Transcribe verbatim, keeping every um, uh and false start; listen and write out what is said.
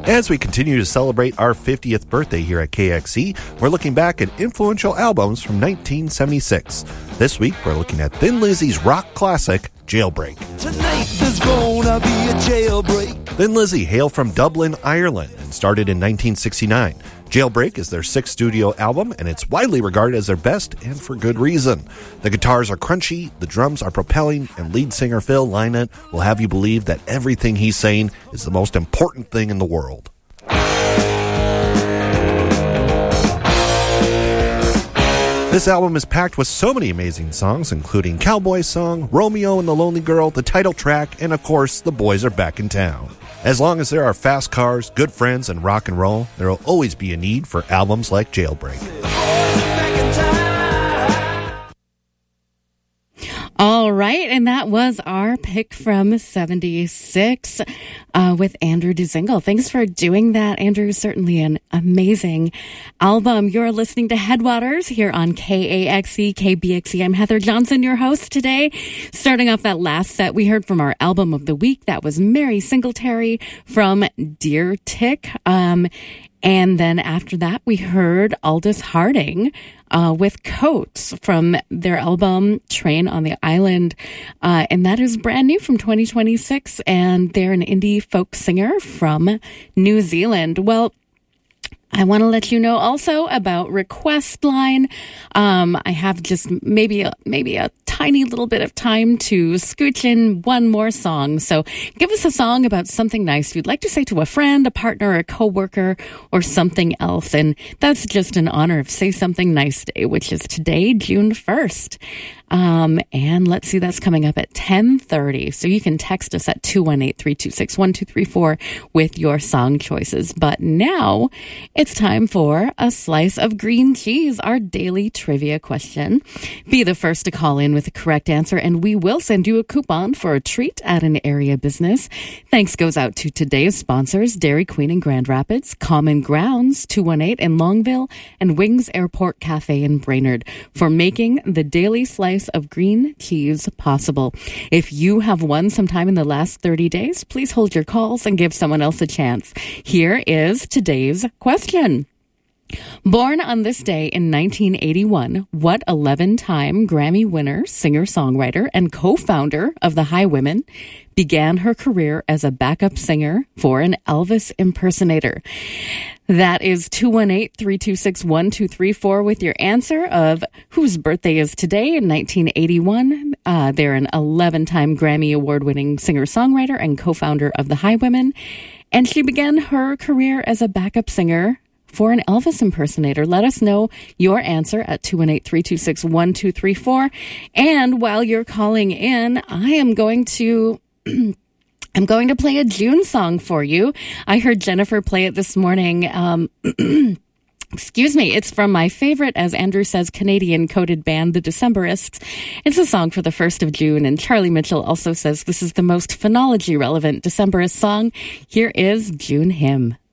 As we continue to celebrate our fiftieth birthday here at K X E, we're looking back at influential albums from nineteen seventy-six. This week, we're looking at Thin Lizzy's rock classic, Jailbreak. Tonight there's gonna be a jailbreak. Thin Lizzy hail from Dublin, Ireland, and started in nineteen sixty-nine. Jailbreak is their sixth studio album, and it's widely regarded as their best, and for good reason. The guitars are crunchy, the drums are propelling, and lead singer Phil Lynott will have you believe that everything he's saying is the most important thing in the world. This album is packed with so many amazing songs, including Cowboy Song, Romeo and the Lonely Girl, the title track, and of course, The Boys Are Back in Town. As long as there are fast cars, good friends, and rock and roll, there will always be a need for albums like Jailbreak. All right, and that was our pick from seventy-six uh, with Andrew Dzingel. Thanks for doing that, Andrew. Certainly an amazing album. You're listening to Headwaters here on K A X E, K B X E. I'm Heather Johnson, your host today. Starting off that last set, we heard from our album of the week. That was Mary Singletary from Deer Tick. Um, and then after that, we heard Aldous Harding Uh, with Coates from their album Train on the Island. Uh, and that is brand new from twenty twenty-six. And they're an indie folk singer from New Zealand. Well, I want to let you know also about Request Line. Um, I have just maybe a, maybe a tiny little bit of time to scooch in one more song. So give us a song about something nice you'd like to say to a friend, a partner, a coworker, or something else. And that's just in honor of Say Something Nice Day, which is today, June first. Um, and let's see, that's coming up at ten thirty. So you can text us at two one eight, three two six, one two three four with your song choices. But now it's time for a slice of green cheese, our daily trivia question. Be the first to call in with the correct answer, and we will send you a coupon for a treat at an area business. Thanks goes out to today's sponsors, Dairy Queen in Grand Rapids, Common Grounds, two one eight in Longville, and Wings Airport Cafe in Brainerd for making the daily slice of green cheese possible. If you have won sometime in the last thirty days, please hold your calls and give someone else a chance. Here is today's question. Born on this day in nineteen eighty-one, what eleven-time Grammy winner, singer-songwriter, and co-founder of the Highwomen began her career as a backup singer for an Elvis impersonator? That is two one eight, three two six, one two three four with your answer of whose birthday is today in nineteen eighty-one. Uh, they're an eleven-time Grammy Award-winning singer-songwriter and co-founder of the Highwomen. And she began her career as a backup singer for an Elvis impersonator. Let us know your answer at two one eight, three two six, one two three four. And while you're calling in, I am going to... I'm going to play a June song for you. I heard Jennifer play it this morning. Um, excuse me. It's from my favorite, as Andrew says, Canadian coded band, the Decemberists. It's a song for the first of June. And Charlie Mitchell also says this is the most phonology relevant Decemberist song. Here is June Hymn.